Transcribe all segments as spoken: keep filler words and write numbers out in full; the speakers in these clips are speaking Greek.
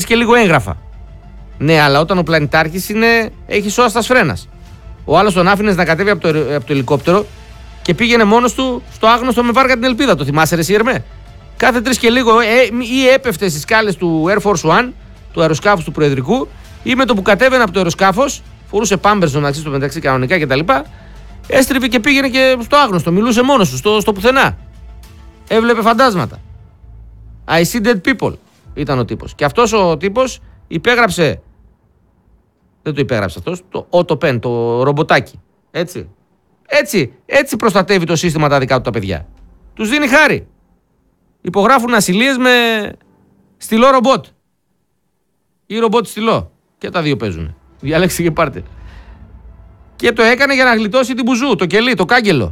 και λίγο έγγραφα. Ναι, αλλά όταν ο πλανητάρχης είναι, έχει σώαστας φρένας. Ο άλλος τον άφηνε να κατέβει από το, από το ελικόπτερο και πήγαινε μόνος του στο άγνωστο με βάρκα την ελπίδα. Το θυμάσαι, ρε Σιερμέ? Κάθε τρεις και λίγο ε, ή έπεφτε στις σκάλες του Air Force One, του αεροσκάφους του Προεδρικού, ή με το που κατέβαινε από το αεροσκάφος, φορούσε πάμπερς στο μεταξύ, στο μεταξύ κανονικά κτλ. Έστριβε και πήγαινε και στο άγνωστο, μιλούσε μόνος του, στο, στο πουθενά. Έβλεπε φαντάσματα. I see dead people ήταν ο τύπος. Και αυτός ο τύπος υπέγραψε. Δεν το υπέγραψε αυτός, το Autopen, το ρομποτάκι. Έτσι. Έτσι, έτσι προστατεύει το σύστημα τα δικά του τα παιδιά. Τους δίνει χάρη. Υπογράφουν ασυλίες με στυλό ρομπότ. Ή ρομπότ στυλό. Και τα δύο παίζουν. Διαλέξτε και πάρτε. Και το έκανε για να γλιτώσει την μπουζού, το κελί, το κάγκελο.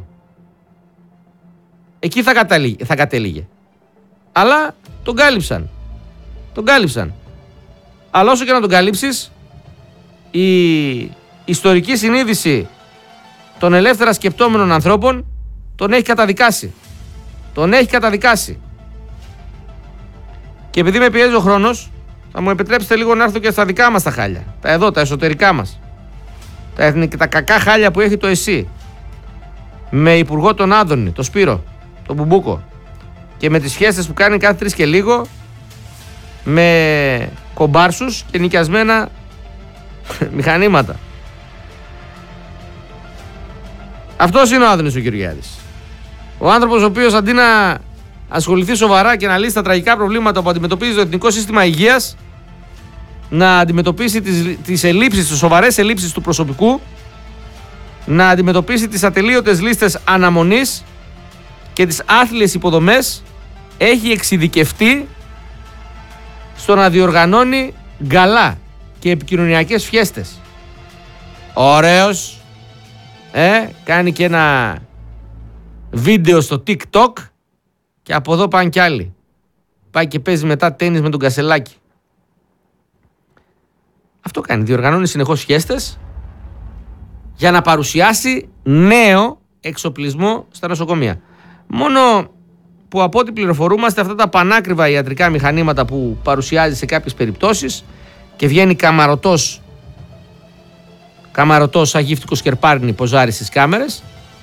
Εκεί θα, καταλήγε, θα κατέληγε. Αλλά τον κάλυψαν. Τον κάλυψαν. Αλλά όσο και να τον καλύψεις, η ιστορική συνείδηση των ελεύθερα σκεπτόμενων ανθρώπων τον έχει καταδικάσει. Τον έχει καταδικάσει. Και επειδή με πιέζει ο χρόνος, θα μου επιτρέψετε λίγο να έρθω και στα δικά μας τα χάλια. Τα εδώ, τα εσωτερικά μας. Τα, εθνικά, τα κακά χάλια που έχει το ΕΣΥ. Με υπουργό τον Άδωνη, τον Σπύρο, τον Μπουμπούκο. Και με τις σχέσεις που κάνει κάθε τρεις και λίγο με κομπάρσους και νοικιασμένα μηχανήματα. Αυτός είναι ο Άδωνης ο Γεωργιάδης. Ο άνθρωπος ο οποίος αντί να ασχοληθεί σοβαρά και να λύσει τα τραγικά προβλήματα που αντιμετωπίζει το Εθνικό Σύστημα Υγείας, να αντιμετωπίσει τις, τις ελλείψεις, τις σοβαρές ελλείψεις του προσωπικού, να αντιμετωπίσει τις ατελείωτες λίστες αναμονής και τις άθλιες υποδομές, έχει εξειδικευτεί στο να διοργανώνει γκαλά και επικοινωνιακές φιέστες. Ωραίος. Ε, κάνει και ένα βίντεο στο TikTok και από εδώ πάνε κι άλλοι. Πάει και παίζει μετά τένις με τον Κασελάκη. Αυτό κάνει. Διοργανώνει συνεχώς φιέστες για να παρουσιάσει νέο εξοπλισμό στα νοσοκομεία. Μόνο που από ό,τι πληροφορούμαστε, αυτά τα πανάκριβα ιατρικά μηχανήματα που παρουσιάζει σε κάποιες περιπτώσεις και βγαίνει καμαρωτός καμαρωτός αγύφτικο σκερπάρνη ποζάρι στις κάμερες,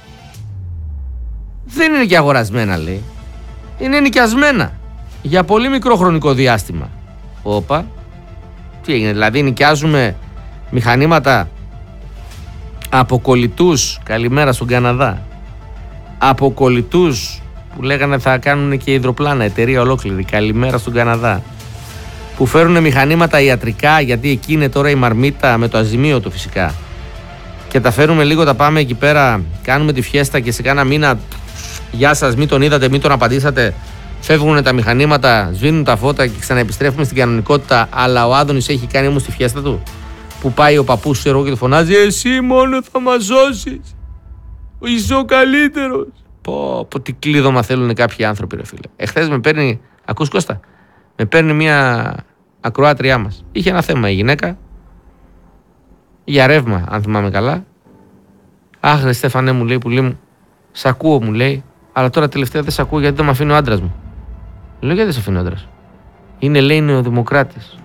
δεν είναι και αγορασμένα, λέει. Είναι νοικιασμένα για πολύ μικρό χρονικό διάστημα. Όπα. Τι έγινε, δηλαδή νοικιάζουμε μηχανήματα από κολλητούς, καλημέρα στον Καναδά, από κολλητούς που λέγανε θα κάνουν και υδροπλάνα, εταιρεία ολόκληρη, καλημέρα στον Καναδά, που φέρουν μηχανήματα ιατρικά, γιατί εκεί είναι τώρα η μαρμίτα με το αζημίωτο φυσικά, και τα φέρουμε λίγο, τα πάμε εκεί πέρα, κάνουμε τη φιέστα και σε κάνα μήνα, γεια σας, μην τον είδατε, μην τον απαντήσατε, φεύγουν τα μηχανήματα, σβήνουν τα φώτα και ξαναεπιστρέφουμε στην κανονικότητα. Αλλά ο Άδωνης έχει κάνει όμως τη φιέστα του, που πάει ο παππούς ξέρω και του φωνάζει εσύ μόνο θα μας σώσεις, είσαι ο καλύτερος. Πω, πω τι κλείδωμα θέλουν κάποιοι άνθρωποι, ρε φίλε. Εχθές με παίρνει, ακούς Κώστα, με παίρνει μια ακροάτριά μας. Είχε ένα θέμα η γυναίκα, για ρεύμα αν θυμάμαι καλά. Αχ ρε Στέφανε, μου λέει, πουλί μου, σ' ακούω, μου λέει, αλλά τώρα τελευταία δεν σ' ακούω γιατί δεν με αφήνει ο άντρας μου. Λέω γιατί δεν σε αφήνει ο άντρας? Είναι, λέει, νεοδημοκράτης.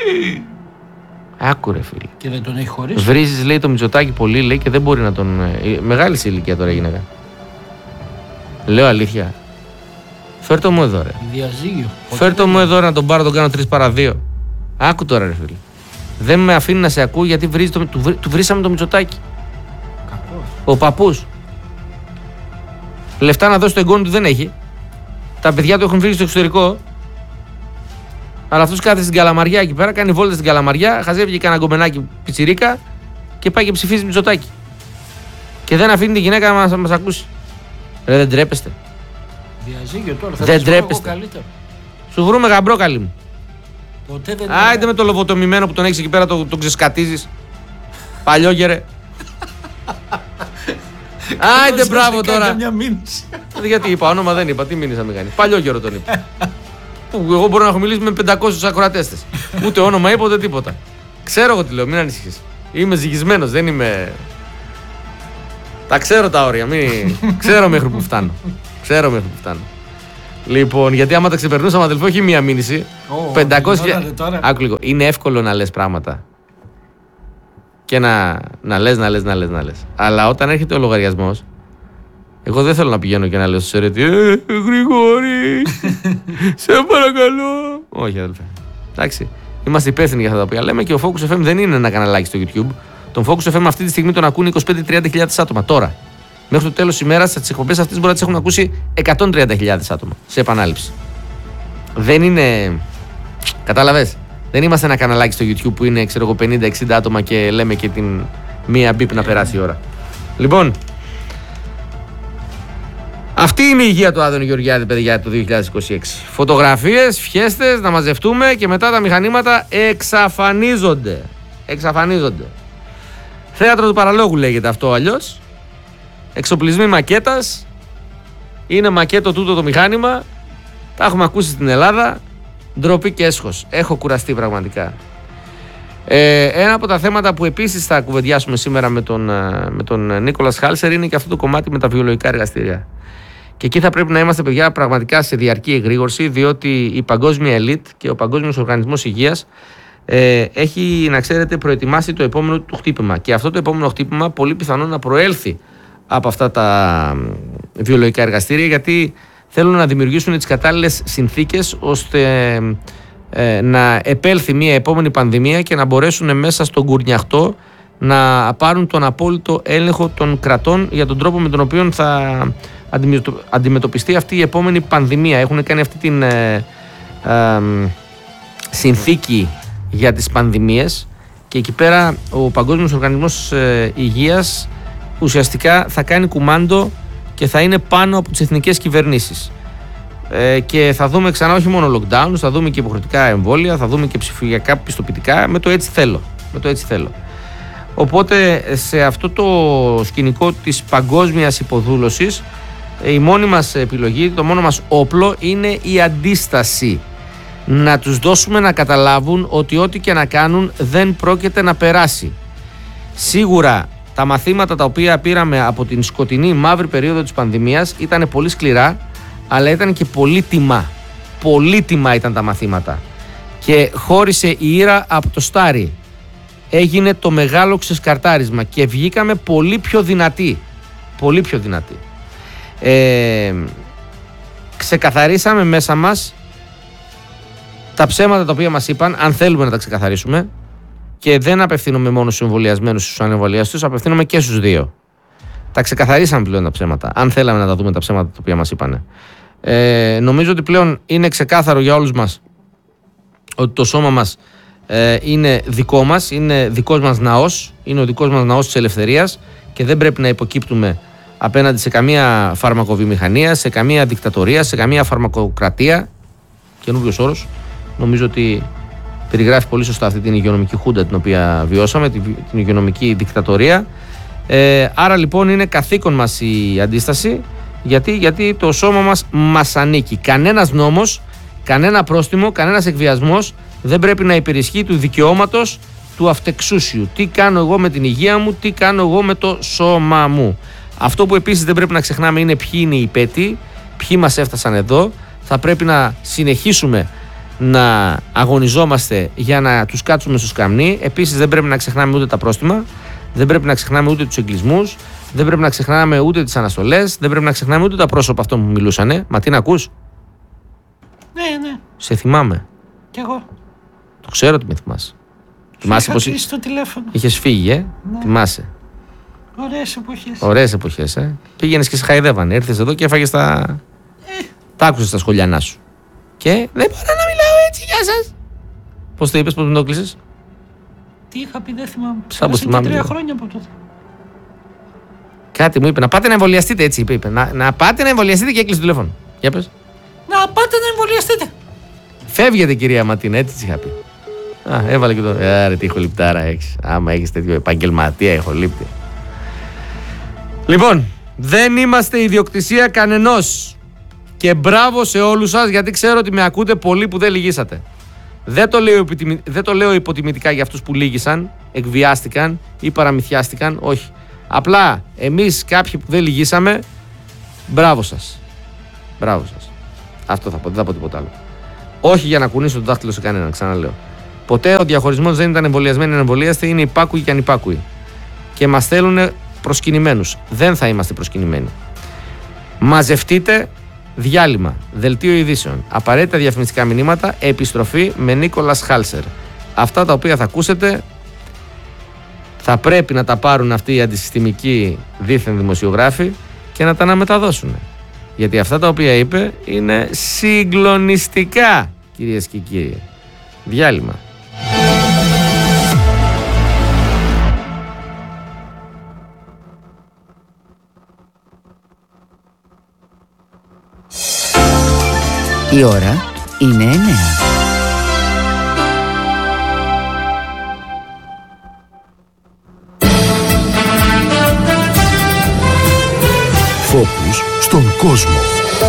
Άκου ρε φίλε. Και δεν τον έχει χωρίσει. Βρίζεις, λέει, το Μητσοτάκη πολύ, λέει, και δεν μπορεί να τον... Μεγάλη σε ηλικία τώρα η γυναίκα. Λέω αλήθεια. Φέρ' το μου εδώ, ρε. Διαζύγιο. Φέρ' το μου εδώ να τον πάρω, τον κάνω τρεις παρά δύο. Άκου τώρα, ρε φίλε. Δεν με αφήνει να σε ακούω γιατί βρίζει το... του, βρ... του βρίσαμε το Μητσοτάκη. Κακός. Ο παππούς. Λεφτά να δώσει το εγγόνι του δεν έχει. Τα παιδιά του έχουν φύγει στο εξωτερικό. Αλλά αυτός κάθεται στην Καλαμαριά εκεί πέρα, κάνει βόλτες στην Καλαμαριά, χαζεύει και κανένα γκομενάκι πιτσιρίκα και πάει και ψηφίζει Μητσοτάκη. Και δεν αφήνει τη γυναίκα να μας, μας ακούσει. Ρε, δεν τρέπεστε? Διαζύγιο τώρα, θα δεν τρέπεστε? Καλύτερο. Σου βρούμε γαμπρό, καλή μου. Ποτέ δεν Άιντε με το λοβοτομημένο που τον έχεις εκεί πέρα, τον το ξεσκατίζεις. Παλιόγερε. Άιντε, μπράβο τώρα. Μια μήνυση. Γιατί είπα όνομα, δεν είπα. Τι μήνυσα με κάνει? Παλιόγερο τον είπα. Που εγώ μπορώ να έχω μιλήσει με πεντακόσιους ακροατέστες. Ούτε όνομα είπα, ούτε τίποτα. Ξέρω εγώ τι λέω, μην ανησυχείς. Είμαι ζυγισμένος, δεν είμαι. Τα ξέρω τα όρια, μην... ξέρω μέχρι που φτάνω. Ξέρω μέχρι που φτάνω. Λοιπόν, γιατί άμα τα ξεπερνούσαμε, αδελφό, όχι μία μήνυση. Ω, πεντακόσια. γινότανε τώρα. Άκου λίγο. Είναι εύκολο να λες πράγματα. Και να, να λες, να λες, να λες, να λες. Αλλά όταν έρχεται ο λογαριασμός, εγώ δεν θέλω να πηγαίνω και να λέω στο Σερέτη, Ε, Γρηγόρη, σε παρακαλώ. Όχι, αδελφέ. Εντάξει. Είμαστε υπεύθυνοι για αυτά τα οποία λέμε και ο Focus εφ εμ δεν είναι ένα καναλάκι στο YouTube. Τον Focus εφ εμ αυτή τη στιγμή τον ακούνε είκοσι πέντε με τριάντα χιλιάδες άτομα τώρα. Μέχρι το τέλος της ημέρας τις εκπομπές αυτές μπορεί να τις έχουν ακούσει εκατόν τριάντα χιλιάδες άτομα σε επανάληψη. Δεν είναι. Κατάλαβες. Δεν είμαστε ένα καναλάκι στο YouTube που είναι ξέρω εγώ πενήντα εξήντα άτομα και λέμε και την μία μπίπ να περάσει η ώρα. Λοιπόν, αυτή είναι η υγεία του Άδωνη Γεωργιάδη, παιδιά, το δύο χιλιάδες είκοσι έξι. Φωτογραφίες, φιέστες, να μαζευτούμε και μετά τα μηχανήματα εξαφανίζονται. Εξαφανίζονται. Θέατρο του Παραλόγου λέγεται αυτό αλλιώς. Εξοπλισμοί μακέτας. Είναι μακέτο τούτο το μηχάνημα. Τα έχουμε ακούσει στην Ελλάδα. Ντροπή και έσχος. Έχω κουραστεί πραγματικά. Ε, ένα από τα θέματα που επίσης θα κουβεντιάσουμε σήμερα με τον, με τον Νίκολας Χάλσερ είναι και αυτό το κομμάτι με τα βιολογικά εργαστήρια. Και εκεί θα πρέπει να είμαστε, παιδιά, πραγματικά σε διαρκή εγρήγορση, διότι η παγκόσμια ελίτ και ο Παγκόσμιος Οργανισμός Υγείας ε, έχει, να ξέρετε, προετοιμάσει το επόμενο του χτύπημα. Και αυτό το επόμενο χτύπημα πολύ πιθανόν να προέλθει από αυτά τα βιολογικά εργαστήρια, γιατί θέλουν να δημιουργήσουν τις κατάλληλες συνθήκες ώστε ε, να επέλθει μια επόμενη πανδημία και να μπορέσουν μέσα στον κουρνιαχτό να πάρουν τον απόλυτο έλεγχο των κρατών για τον τρόπο με τον οποίο θα αντιμετωπιστεί αυτή η επόμενη πανδημία. Έχουν κάνει αυτή την ε, ε, συνθήκη για τις πανδημίες και εκεί πέρα ο Παγκόσμιος Οργανισμός ε, Υγείας ουσιαστικά θα κάνει κουμάντο και θα είναι πάνω από τις εθνικές κυβερνήσεις. Ε, και θα δούμε ξανά όχι μόνο lockdowns, θα δούμε και υποχρεωτικά εμβόλια, θα δούμε και ψηφιακά πιστοποιητικά με το έτσι θέλω. Με το έτσι θέλω. Οπότε σε αυτό το σκηνικό της παγκόσμιας υποδούλωσης η μόνη μας επιλογή, το μόνο μας όπλο είναι η αντίσταση. Να τους δώσουμε να καταλάβουν ότι ό,τι και να κάνουν δεν πρόκειται να περάσει. Σίγουρα τα μαθήματα τα οποία πήραμε από την σκοτεινή μαύρη περίοδο της πανδημίας ήταν πολύ σκληρά, αλλά ήταν και πολύτιμα. Πολύτιμα ήταν τα μαθήματα. Και χώρισε η ήρα από το στάρι. Έγινε το μεγάλο ξεσκαρτάρισμα και βγήκαμε πολύ πιο δυνατοί. Πολύ πιο δυνατοί. Ε, ξεκαθαρίσαμε μέσα μας τα ψέματα τα οποία μας είπαν, αν θέλουμε να τα ξεκαθαρίσουμε, και δεν απευθύνομαι μόνο στους εμβολιασμένους, στους ανεμβολιαστούς, απευθύνομαι και στους δύο. Τα ξεκαθαρίσαμε πλέον τα ψέματα, αν θέλαμε να τα δούμε τα ψέματα τα οποία μας είπαν. Ε, νομίζω ότι πλέον είναι ξεκάθαρο για όλους μας ότι το σώμα μας ε, είναι δικό μας, είναι δικός μας ναός, είναι ο δικός μας ναός της ελευθερίας και δεν πρέπει να υποκύπτουμε απέναντι σε καμία φαρμακοβιομηχανία, σε καμία δικτατορία, σε καμία φαρμακοκρατία. Καινούριος όρος. Νομίζω ότι περιγράφει πολύ σωστά αυτή την υγειονομική χούντα την οποία βιώσαμε, την, την υγειονομική δικτατορία. Ε, άρα λοιπόν είναι καθήκον μας η αντίσταση, γιατί, γιατί το σώμα μας μας ανήκει. Κανένας νόμος, κανένα πρόστιμο, κανένας εκβιασμός δεν πρέπει να υπερισχύει του δικαιώματος του αυτεξούσιου. Τι κάνω εγώ με την υγεία μου, τι κάνω εγώ με το σώμα μου. Αυτό που επίσης δεν πρέπει να ξεχνάμε είναι ποιοι είναι οι υπέτειοι, ποιοι μας έφτασαν εδώ. Θα πρέπει να συνεχίσουμε να αγωνιζόμαστε για να τους κάτσουμε στο σκαμνί. Επίσης δεν πρέπει να ξεχνάμε ούτε τα πρόστιμα, δεν πρέπει να ξεχνάμε ούτε τους εγκλισμούς, δεν πρέπει να ξεχνάμε ούτε τις αναστολές, δεν πρέπει να ξεχνάμε ούτε τα πρόσωπα αυτών που μιλούσανε. Μα τι να ακούς? Ναι, ναι. Σε θυμάμαι. Κι εγώ. Το ξέρω ότι με θυμάσαι. Θυμάσαι πως κλείσει το τηλέφωνο. είχες φύγει, ε? Ναι. Θυμάσαι. Ωραίες εποχές. Ωραίες εποχές, ε. Πήγαινες και σε χαϊδεύανε. Ήρθες εδώ και έφαγες τα. Ε. Τα άκουσες τα σχολιανά σου. Και δεν μπορώ να μιλάω έτσι, γεια σας. Πώς το είπες, πώς μου το κλείσες? Τι είχα πει, δεν θυμάμαι. Σαν πως Πέρασαν και θυμάμαι τρία λίγο. χρόνια από τότε. Κάτι μου είπε. Να πάτε να εμβολιαστείτε, έτσι είπε. είπε. Να, να πάτε να εμβολιαστείτε και έκλεισε το τηλέφωνο. Για πες. Να πάτε να εμβολιαστείτε. Φεύγετε, κυρία Ματίνα, έτσι της είχα πει. Α, έβαλε και το. Άρε, τι ηχοληπτάρα έχεις. Άμα έχεις τέτοιο επαγγελματία ηχολήπτη. Λοιπόν, δεν είμαστε ιδιοκτησία κανενός. Και μπράβο σε όλους σας, γιατί ξέρω ότι με ακούτε πολλοί που δεν λυγίσατε. Δεν το λέω, δεν το λέω υποτιμητικά για αυτούς που λύγησαν, εκβιάστηκαν ή παραμυθιάστηκαν. Όχι. Απλά εμείς κάποιοι που δεν λυγίσαμε, μπράβο σας. Μπράβο σας. Αυτό θα πω, δεν θα πω τίποτα άλλο. Όχι για να κουνήσω το δάχτυλο σε κανέναν, ξαναλέω. Ποτέ ο διαχωρισμός δεν ήταν εμβολιασμένοι ή ανεμβολίαστοι, είναι υπάκουοι και ανυπάκουοι. Και μας θέλουν προσκυνημένους. Δεν θα είμαστε προσκυνημένοι. Μαζευτείτε, διάλειμμα, δελτίο ειδήσεων, απαραίτητα διαφημιστικά μηνύματα, επιστροφή με Νίκολας Χάλσερ. Αυτά τα οποία θα ακούσετε θα πρέπει να τα πάρουν αυτοί οι αντισυστημικοί δίθεν δημοσιογράφοι και να τα αναμεταδώσουν. Γιατί αυτά τα οποία είπε είναι συγκλονιστικά, κυρίες και κύριοι. Διάλειμμα. Η ώρα είναι εννέα. Φόκους στον κόσμο.